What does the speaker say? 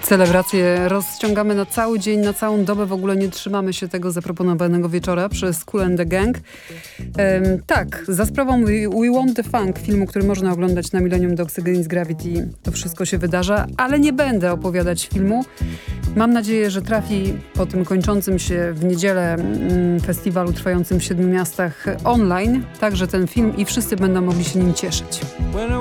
Celebracje rozciągamy na cały dzień, na całą dobę. W ogóle nie trzymamy się tego zaproponowanego wieczora przez Kool and the Gang. Tak, za sprawą We Want the Funk, filmu, który można oglądać na Millennium Dogs Against Gravity, to wszystko się wydarza, ale nie będę opowiadać filmu. Mam nadzieję, że trafi po tym kończącym się w niedzielę festiwalu trwającym w 7 miastach online, także ten film i wszyscy będą mogli się nim cieszyć.